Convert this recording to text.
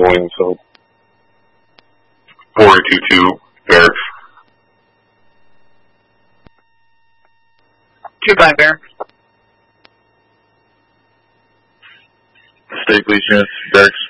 going, so 4822 barracks. 25 barracks. State police units, barracks.